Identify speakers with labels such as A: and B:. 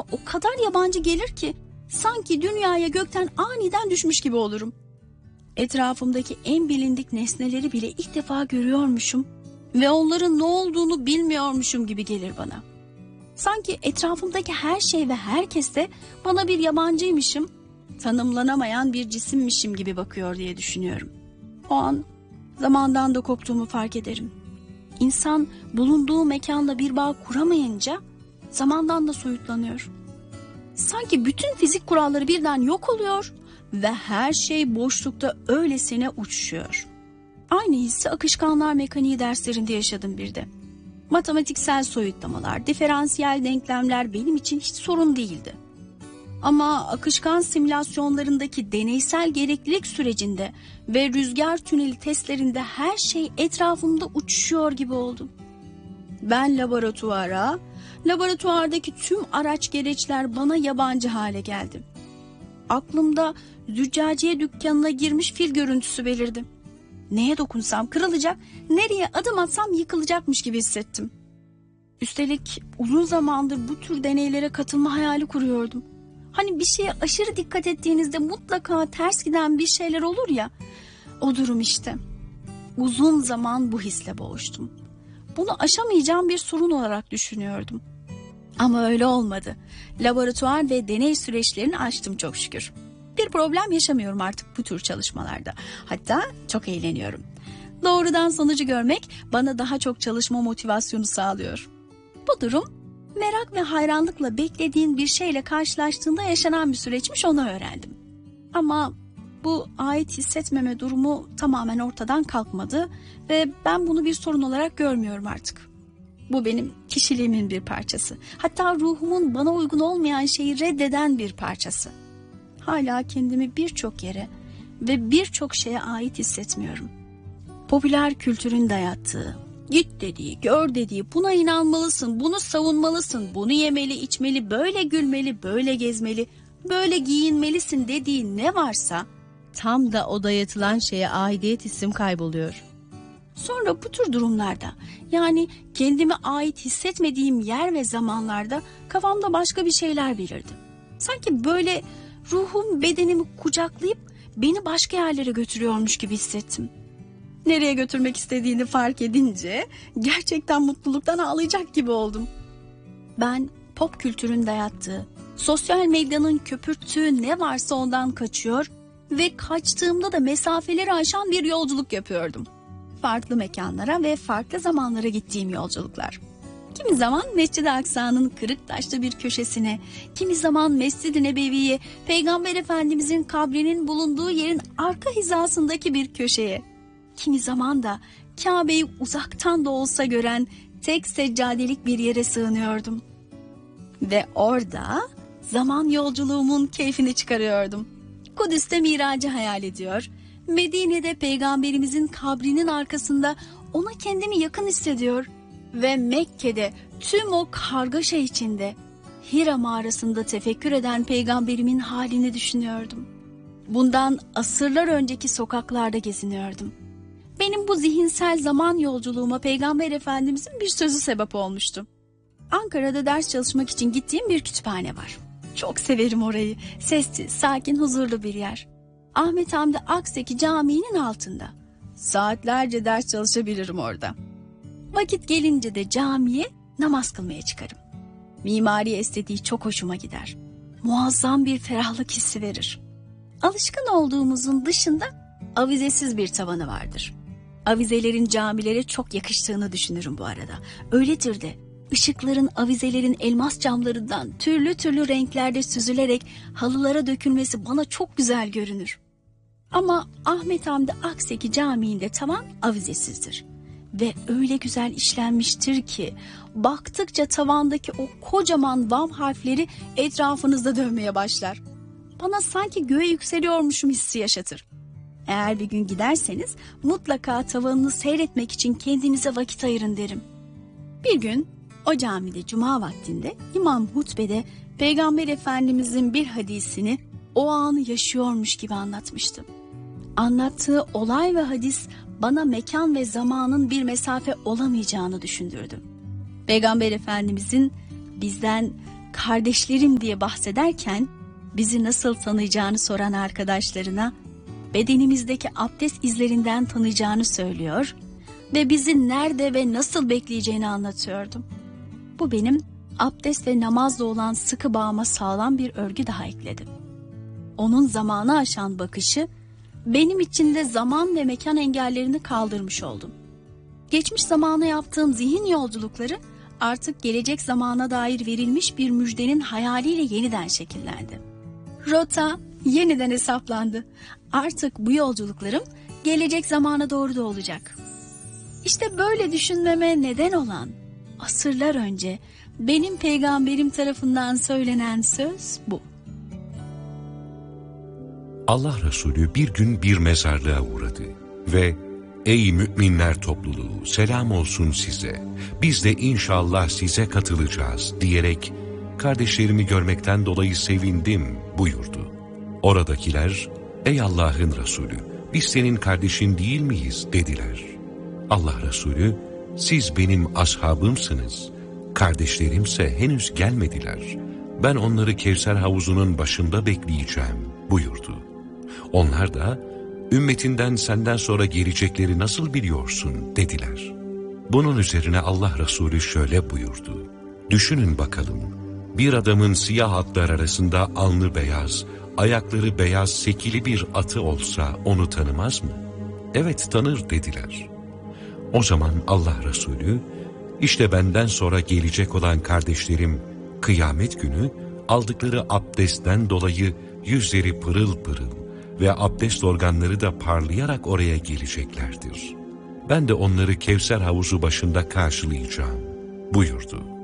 A: o kadar yabancı gelir ki sanki dünyaya gökten aniden düşmüş gibi olurum. Etrafımdaki en bilindik nesneleri bile ilk defa görüyormuşum ve onların ne olduğunu bilmiyormuşum gibi gelir bana. Sanki etrafımdaki her şey ve herkes de bana bir yabancıymışım, tanımlanamayan bir cisimmişim gibi bakıyor diye düşünüyorum. O an zamandan da koptuğumu fark ederim. İnsan bulunduğu mekanla bir bağ kuramayınca zamandan da soyutlanıyor. Sanki bütün fizik kuralları birden yok oluyor ve her şey boşlukta öylesine uçuşuyor. Aynı hissi akışkanlar mekaniği derslerinde yaşadım bir de. Matematiksel soyutlamalar, diferansiyel denklemler benim için hiç sorun değildi. Ama akışkan simülasyonlarındaki deneysel gereklilik sürecinde ve rüzgar tüneli testlerinde her şey etrafımda uçuşuyor gibi oldu. Ben laboratuvardaki tüm araç gereçler bana yabancı hale geldi. Aklımda züccaciye dükkanına girmiş fil görüntüsü belirdi. Neye dokunsam kırılacak, nereye adım atsam yıkılacakmış gibi hissettim. Üstelik uzun zamandır bu tür deneylere katılma hayali kuruyordum. Hani bir şeye aşırı dikkat ettiğinizde mutlaka ters giden bir şeyler olur ya, o durum işte. Uzun zaman bu hisle boğuştum. Bunu aşamayacağım bir sorun olarak düşünüyordum. Ama öyle olmadı. Laboratuvar ve deney süreçlerini aştım çok şükür. Bir problem yaşamıyorum artık bu tür çalışmalarda. Hatta çok eğleniyorum. Doğrudan sonucu görmek bana daha çok çalışma motivasyonu sağlıyor. Bu durum merak ve hayranlıkla beklediğin bir şeyle karşılaştığında yaşanan bir süreçmiş, onu öğrendim. Ama bu ait hissetmeme durumu tamamen ortadan kalkmadı ve ben bunu bir sorun olarak görmüyorum artık. Bu benim kişiliğimin bir parçası. Hatta ruhumun bana uygun olmayan şeyi reddeden bir parçası. Hala kendimi birçok yere ve birçok şeye ait hissetmiyorum. Popüler kültürün dayattığı, git dediği, gör dediği, buna inanmalısın, bunu savunmalısın, bunu yemeli, içmeli, böyle gülmeli, böyle gezmeli, böyle giyinmelisin dediği ne varsa tam da o dayatılan şeye aidiyet hissim kayboluyor. Sonra bu tür durumlarda, yani kendime ait hissetmediğim yer ve zamanlarda kafamda başka bir şeyler belirdi. Sanki böyle ruhum bedenimi kucaklayıp beni başka yerlere götürüyormuş gibi hissettim. Nereye götürmek istediğini fark edince gerçekten mutluluktan ağlayacak gibi oldum. Ben pop kültürün dayattığı, sosyal medyanın köpürttüğü ne varsa ondan kaçıyor ve kaçtığımda da mesafeleri aşan bir yolculuk yapıyordum. Farklı mekanlara ve farklı zamanlara gittiğim yolculuklar. Kimi zaman Mescid-i Aksa'nın kırık taşlı bir köşesine, kimi zaman Mescid-i Nebevi'ye, Peygamber Efendimizin kabrinin bulunduğu yerin arka hizasındaki bir köşeye, kimi zaman da Kabe'yi uzaktan da olsa gören tek seccadelik bir yere sığınıyordum. Ve orada zaman yolculuğumun keyfini çıkarıyordum. Kudüs'te miracı hayal ediyor, Medine'de Peygamberimizin kabrinin arkasında ona kendimi yakın hissediyor ve Mekke'de tüm o kargaşa içinde Hira mağarasında tefekkür eden Peygamberimin halini düşünüyordum. Bundan asırlar önceki sokaklarda geziniyordum. Benim bu zihinsel zaman yolculuğuma Peygamber Efendimizin bir sözü sebep olmuştu. Ankara'da ders çalışmak için gittiğim bir kütüphane var. Çok severim orayı. Sessiz, sakin, huzurlu bir yer. Ahmet Hamdi Akseki Camii'nin altında. Saatlerce ders çalışabilirim orada. Vakit gelince de camiye namaz kılmaya çıkarım. Mimari estetiği çok hoşuma gider. Muazzam bir ferahlık hissi verir. Alışkın olduğumuzun dışında avizesiz bir tavanı vardır. Avizelerin camilere çok yakıştığını düşünürüm bu arada. Öyledir de. Işıkların avizelerin elmas camlarından türlü türlü renklerde süzülerek halılara dökülmesi bana çok güzel görünür. Ama Ahmet Hamdi Akseki Camii'nde tavan avizesizdir. Ve öyle güzel işlenmiştir ki baktıkça tavandaki o kocaman vam harfleri etrafınızda dönmeye başlar. Bana sanki göğe yükseliyormuşum hissi yaşatır. Eğer bir gün giderseniz mutlaka tavanını seyretmek için kendinize vakit ayırın derim. Bir gün o camide cuma vaktinde imam hutbede Peygamber Efendimizin bir hadisini o anı yaşıyormuş gibi anlatmıştı. Anlattığı olay ve hadis bana mekan ve zamanın bir mesafe olamayacağını düşündürdü. Peygamber Efendimizin bizden kardeşlerim diye bahsederken bizi nasıl tanıyacağını soran arkadaşlarına bedenimizdeki abdest izlerinden tanıyacağını söylüyor ve bizi nerede ve nasıl bekleyeceğini anlatıyordum. Bu benim abdest ve namazla olan sıkı bağıma sağlam bir örgü daha ekledi. Onun zamanı aşan bakışı benim için de zaman ve mekan engellerini kaldırmış oldum. Geçmiş zamana yaptığım zihin yolculukları artık gelecek zamana dair verilmiş bir müjdenin hayaliyle yeniden şekillendi. Rota yeniden hesaplandı. Artık bu yolculuklarım gelecek zamana doğru da olacak. İşte böyle düşünmeme neden olan, asırlar önce benim peygamberim tarafından söylenen söz bu.
B: Allah Resulü bir gün bir mezarlığa uğradı ve "Ey müminler topluluğu, selam olsun size. Biz de inşallah size katılacağız" diyerek "Kardeşlerimi görmekten dolayı sevindim" buyurdu. Oradakiler "Ey Allah'ın Resulü, biz senin kardeşin değil miyiz?" dediler. Allah Resulü "Siz benim ashabımsınız. Kardeşlerimse henüz gelmediler. Ben onları Kevser havuzunun başında bekleyeceğim" buyurdu. Onlar da "Ümmetinden senden sonra gelecekleri nasıl biliyorsun?" dediler. Bunun üzerine Allah Resulü şöyle buyurdu: "Düşünün bakalım, bir adamın siyah atlar arasında alnı beyaz, ayakları beyaz sekili bir atı olsa onu tanımaz mı?" "Evet, tanır" dediler. O zaman Allah Resulü "İşte benden sonra gelecek olan kardeşlerim kıyamet günü aldıkları abdestten dolayı yüzleri pırıl pırıl ve abdest organları da parlayarak oraya geleceklerdir. Ben de onları Kevser havuzu başında karşılayacağım" buyurdu.